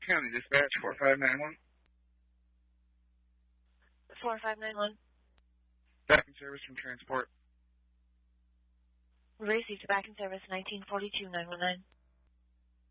County Dispatch 4591. 4591. Back in service from transport. Received back in service 1942 919.